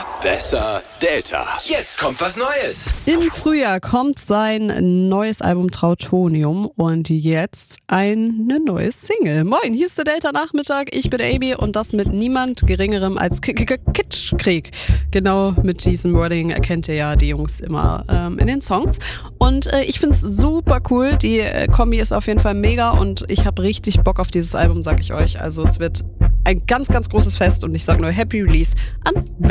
besser, Delta. Jetzt kommt was Neues. Im Frühjahr kommt sein neues Album Trautonium und jetzt eine neue Single. Moin, hier ist der Delta-Nachmittag, ich bin Amy und das mit niemand Geringerem als Kitschkrieg. Genau mit diesem Wording erkennt ihr ja die Jungs immer in den Songs. Und ich find's super cool, die Kombi ist auf jeden Fall mega und ich habe richtig Bock auf dieses Album, sag ich euch. Also es wird ein ganz, ganz großes Fest und ich sag nur Happy Release an